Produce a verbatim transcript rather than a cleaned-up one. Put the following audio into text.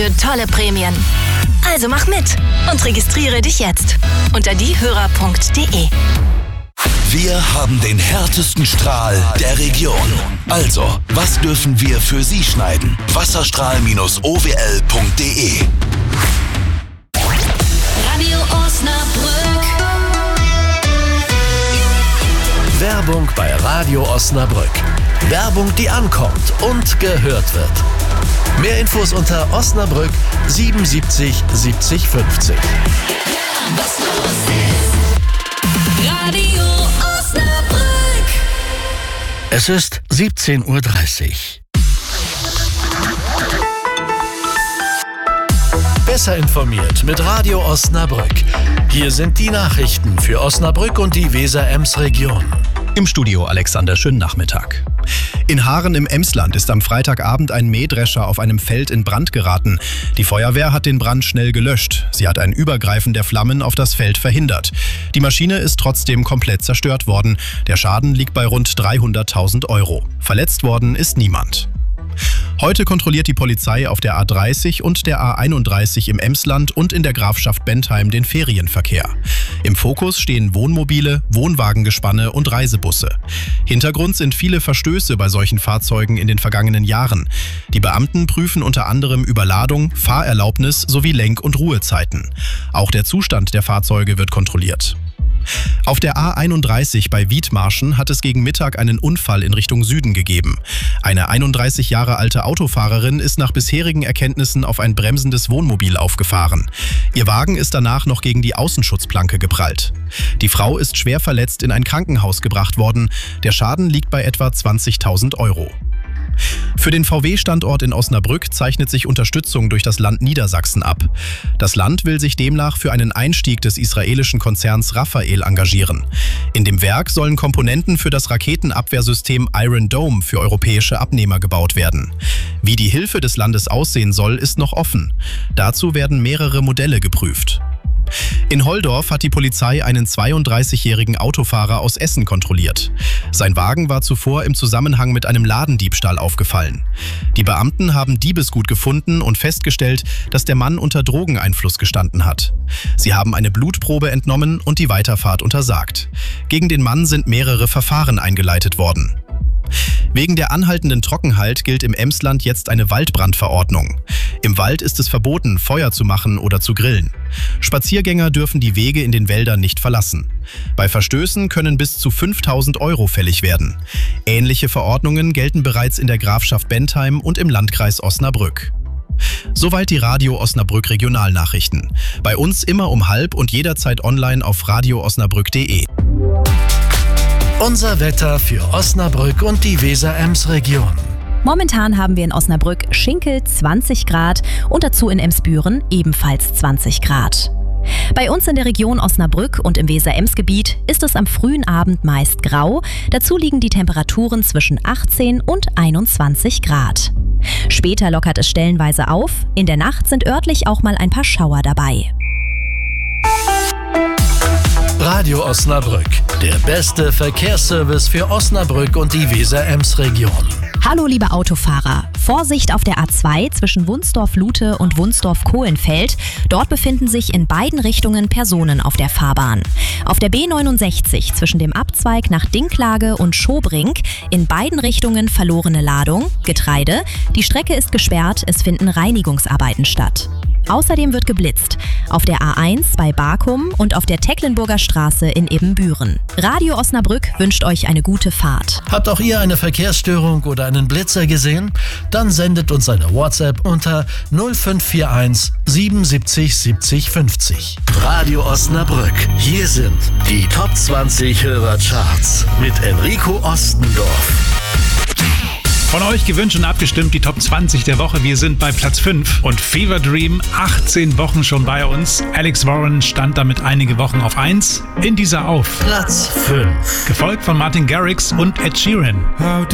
für tolle Prämien. Also mach mit und registriere dich jetzt unter diehörer punkt de. Wir haben den härtesten Strahl der Region. Also, was dürfen wir für Sie schneiden? Wasserstrahl o w l punkt de. Radio Osnabrück. Werbung bei Radio Osnabrück. Werbung, die ankommt und gehört wird. Mehr Infos unter Osnabrück siebenundsiebzig siebzig fünfzig. Was los ist. Radio Osnabrück. Es ist siebzehn Uhr dreißig. Besser informiert mit Radio Osnabrück. Hier sind die Nachrichten für Osnabrück und die Weser-Ems-Region. Im Studio Alexander, schönen Nachmittag. In Haaren im Emsland ist am Freitagabend ein Mähdrescher auf einem Feld in Brand geraten. Die Feuerwehr hat den Brand schnell gelöscht. Sie hat ein Übergreifen der Flammen auf das Feld verhindert. Die Maschine ist trotzdem komplett zerstört worden. Der Schaden liegt bei rund dreihunderttausend Euro. Verletzt worden ist niemand. Heute kontrolliert die Polizei auf der A dreißig und der A einunddreißig im Emsland und in der Grafschaft Bentheim den Ferienverkehr. Im Fokus stehen Wohnmobile, Wohnwagengespanne und Reisebusse. Hintergrund sind viele Verstöße bei solchen Fahrzeugen in den vergangenen Jahren. Die Beamten prüfen unter anderem Überladung, Fahrerlaubnis sowie Lenk- und Ruhezeiten. Auch der Zustand der Fahrzeuge wird kontrolliert. Auf der A einunddreißig bei Wiedmarschen hat es gegen Mittag einen Unfall in Richtung Süden gegeben. Eine einunddreißig Jahre alte Autofahrerin ist nach bisherigen Erkenntnissen auf ein bremsendes Wohnmobil aufgefahren. Ihr Wagen ist danach noch gegen die Außenschutzplanke geprallt. Die Frau ist schwer verletzt in ein Krankenhaus gebracht worden. Der Schaden liegt bei etwa zwanzigtausend Euro. Für den V W-Standort in Osnabrück zeichnet sich Unterstützung durch das Land Niedersachsen ab. Das Land will sich demnach für einen Einstieg des israelischen Konzerns Rafael engagieren. In dem Werk sollen Komponenten für das Raketenabwehrsystem Iron Dome für europäische Abnehmer gebaut werden. Wie die Hilfe des Landes aussehen soll, ist noch offen. Dazu werden mehrere Modelle geprüft. In Holdorf hat die Polizei einen zweiunddreißigjährigen Autofahrer aus Essen kontrolliert. Sein Wagen war zuvor im Zusammenhang mit einem Ladendiebstahl aufgefallen. Die Beamten haben Diebesgut gefunden und festgestellt, dass der Mann unter Drogeneinfluss gestanden hat. Sie haben eine Blutprobe entnommen und die Weiterfahrt untersagt. Gegen den Mann sind mehrere Verfahren eingeleitet worden. Wegen der anhaltenden Trockenheit gilt im Emsland jetzt eine Waldbrandverordnung. Im Wald ist es verboten, Feuer zu machen oder zu grillen. Spaziergänger dürfen die Wege in den Wäldern nicht verlassen. Bei Verstößen können bis zu fünftausend Euro fällig werden. Ähnliche Verordnungen gelten bereits in der Grafschaft Bentheim und im Landkreis Osnabrück. Soweit die Radio Osnabrück Regionalnachrichten. Bei uns immer um halb und jederzeit online auf radio osnabrück punkt de. Unser Wetter für Osnabrück und die Weser-Ems-Region. Momentan haben wir in Osnabrück Schinkel zwanzig Grad und dazu in Emsbüren ebenfalls zwanzig Grad. Bei uns in der Region Osnabrück und im Weser-Ems-Gebiet ist es am frühen Abend meist grau. Dazu liegen die Temperaturen zwischen achtzehn und einundzwanzig Grad. Später lockert es stellenweise auf. In der Nacht sind örtlich auch mal ein paar Schauer dabei. Radio Osnabrück, der beste Verkehrsservice für Osnabrück und die Weser-Ems-Region. Hallo liebe Autofahrer, Vorsicht auf der A zwei zwischen Wunsdorf-Lute und Wunsdorf-Kohlenfeld. Dort befinden sich in beiden Richtungen Personen auf der Fahrbahn. Auf der B neunundsechzig zwischen dem Abzweig nach Dinklage und Schobrink in beiden Richtungen verlorene Ladung, Getreide. Die Strecke ist gesperrt, es finden Reinigungsarbeiten statt. Außerdem wird geblitzt. Auf der A eins bei Barkum und auf der Tecklenburger Straße in Ibbenbüren. Radio Osnabrück wünscht euch eine gute Fahrt. Habt auch ihr eine Verkehrsstörung oder einen Blitzer gesehen? Dann sendet uns eine WhatsApp unter null fünf vier eins siebenundsiebzig siebzig fünfzig. Radio Osnabrück. Hier sind die Top zwanzig Hörercharts mit Enrico Ostendorf. Von euch gewünscht und abgestimmt die Top zwanzig der Woche. Wir sind bei Platz fünf und Fever Dream, achtzehn Wochen schon bei uns. Alex Warren stand damit einige Wochen auf eins. In dieser auf Platz fünf. Gefolgt von Martin Garrix und Ed Sheeran.